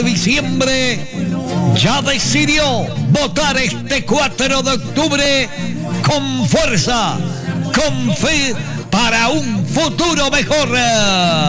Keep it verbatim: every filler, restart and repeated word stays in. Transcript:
Diciembre ya decidió votar este cuatro de octubre con fuerza, con fe para un futuro mejor.